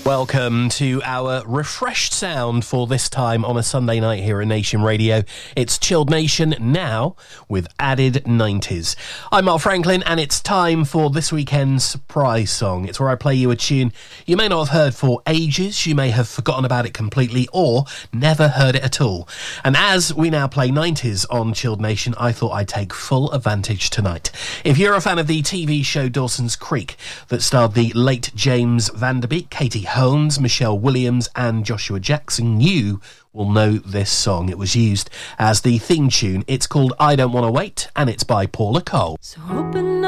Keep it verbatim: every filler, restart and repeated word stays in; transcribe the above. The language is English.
Welcome to our refreshed sound for this time on a Sunday night here at Nation Radio. It's Chilled Nation now with added nineties. I'm Mark Franklin and it's time for this weekend's surprise song. It's where I play you a tune you may not have heard for ages, you may have forgotten about it completely or never heard it at all. And as we now play nineties on Chilled Nation, I thought I'd take full advantage tonight. If you're a fan of the T V show Dawson's Creek that starred the late James Van Der Beek, Katie Holmes, Michelle Williams and Joshua Jackson, you will know this song. It was used as the theme tune. It's called I Don't Want to Wait and it's by Paula Cole. So open